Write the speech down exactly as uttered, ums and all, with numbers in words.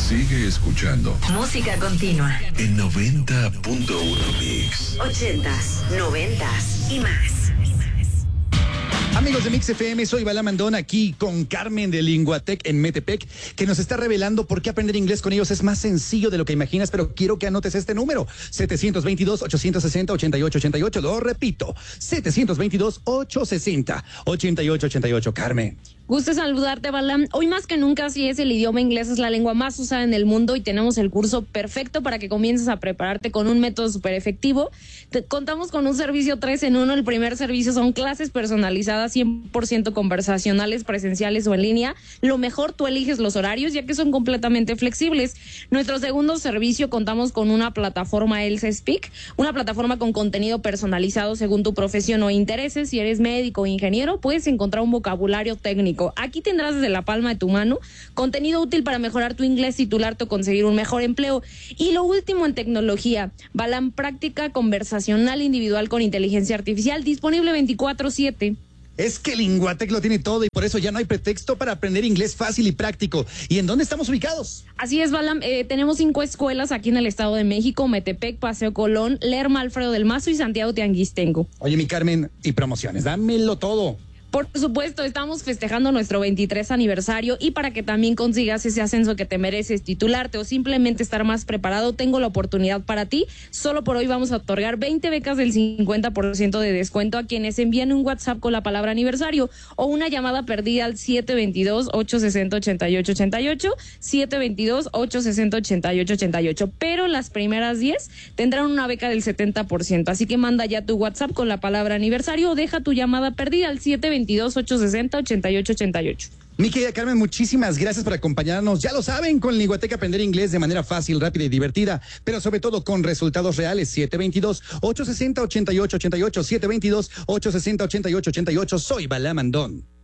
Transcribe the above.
Sigue escuchando. Música continua. En noventa punto uno Mix. Ochentas, noventas y más. Amigos de Mix F M, soy Bala Mandón aquí con Carmen de Linguatec en Metepec, que nos está revelando por qué aprender inglés con ellos es más sencillo de lo que imaginas, pero quiero que anotes este número, setecientos veintidós, ochocientos sesenta, ochenta y ocho ochenta y ocho, lo repito, setecientos veintidós, ochocientos sesenta, ochenta y ocho ochenta y ocho, Carmen. Gusto saludarte, Balam. Hoy más que nunca, sí es el idioma inglés, es la lengua más usada en el mundo y tenemos el curso perfecto para que comiences a prepararte con un método súper efectivo. Te, contamos con un servicio tres en uno. El primer servicio son clases personalizadas, cien por ciento conversacionales, presenciales o en línea. Lo mejor, tú eliges los horarios, ya que son completamente flexibles. Nuestro segundo servicio, contamos con una plataforma Elsa Speak, una plataforma con contenido personalizado según tu profesión o intereses. Si eres médico o ingeniero, puedes encontrar un vocabulario técnico. Aquí tendrás desde la palma de tu mano contenido útil para mejorar tu inglés, titularte o conseguir un mejor empleo. Y lo último en tecnología, Balam, práctica conversacional individual con inteligencia artificial, disponible veinticuatro siete. Es que Linguatec lo tiene todo y por eso ya no hay pretexto para aprender inglés fácil y práctico. ¿Y en dónde estamos ubicados? Así es, Balam. Eh, tenemos cinco escuelas aquí en el Estado de México: Metepec, Paseo Colón, Lerma, Alfredo del Mazo y Santiago Tianguistengo. Oye, mi Carmen, y promociones, dámelo todo. Por supuesto, estamos festejando nuestro veintitrés aniversario y para que también consigas ese ascenso que te mereces, titularte o simplemente estar más preparado, tengo la oportunidad para ti. Solo por hoy vamos a otorgar veinte becas del cincuenta por ciento de descuento a quienes envíen un WhatsApp con la palabra aniversario o una llamada perdida al siete veintidós, ochocientos sesenta, ochenta y ocho ochenta y ocho, siete veintidós, ochocientos sesenta, ochenta y ocho ochenta y ocho. Pero las primeras diez tendrán una beca del setenta por ciento. Así que manda ya tu WhatsApp con la palabra aniversario o deja tu llamada perdida al siete veintidós, ochocientos sesenta, ochenta y ocho ochenta y ocho. Mi querida Carmen, muchísimas gracias por acompañarnos. Ya lo saben, con Linguatec aprender inglés de manera fácil, rápida y divertida, pero sobre todo con resultados reales. siete veintidós, ochocientos sesenta, ochenta y ocho ochenta y ocho, siete veintidós, ochocientos sesenta, ochenta y ocho ochenta y ocho. Soy Bala Mandón.